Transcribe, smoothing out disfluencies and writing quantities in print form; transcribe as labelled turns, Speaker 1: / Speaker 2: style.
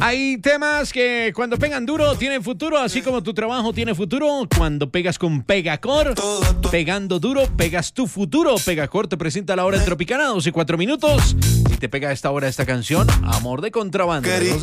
Speaker 1: Hay temas que cuando pegan duro tienen futuro, así como tu trabajo tiene futuro. Cuando pegas con Pegacor, pegando duro, pegas tu futuro. Pegacor te presenta la hora en Tropicana, 12:04. Si te pega a esta hora esta canción, Amor de Contrabando.